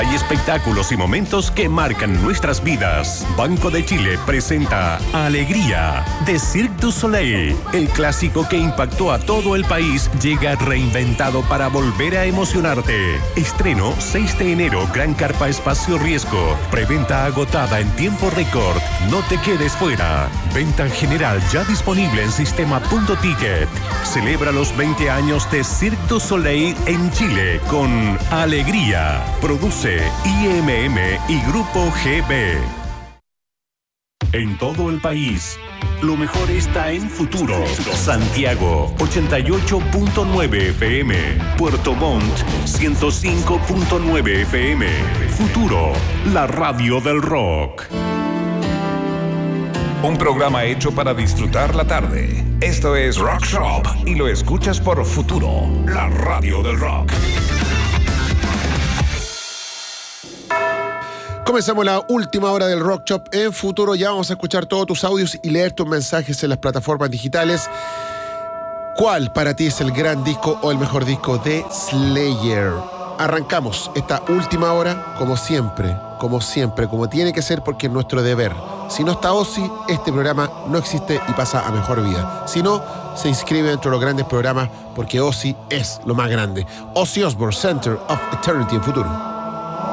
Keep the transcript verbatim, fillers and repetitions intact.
Hay espectáculos y momentos que marcan nuestras vidas. Banco de Chile presenta Alegría de Cirque du Soleil. El clásico que impactó a todo el país llega reinventado para volver a emocionarte. Estreno seis de enero, Gran Carpa Espacio Riesgo. Preventa agotada en tiempo récord. No te quedes fuera. Venta general ya disponible en sistema punto ticket. Celebra los veinte años de Cirque du Soleil en Chile con Alegría. Produce I M M y Grupo G B. En todo el país, lo mejor está en Futuro. Santiago, ochenta y ocho punto nueve F M. Puerto Montt, ciento cinco punto nueve F M. Futuro, la radio del rock. Un programa hecho para disfrutar la tarde. Esto es Rock Shop y lo escuchas por Futuro, la radio del rock. Comenzamos la última hora del Rock Shop en Futuro. Ya vamos a escuchar todos tus audios y leer tus mensajes en las plataformas digitales. ¿Cuál para ti es el gran disco o el mejor disco de Slayer? Arrancamos esta última hora como siempre, como siempre, como tiene que ser, porque es nuestro deber. Si no está Ozzy, este programa no existe y pasa a mejor vida. Si no, se inscribe dentro de los grandes programas, porque Ozzy es lo más grande. Ozzy Osbourne, Center of Eternity en Futuro.